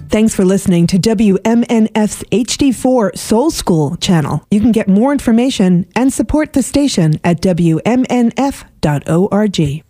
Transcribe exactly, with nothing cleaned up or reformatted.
Thanks for listening to W M N F's H D four Soul School channel. You can get more information and support the station at W M N F dot org.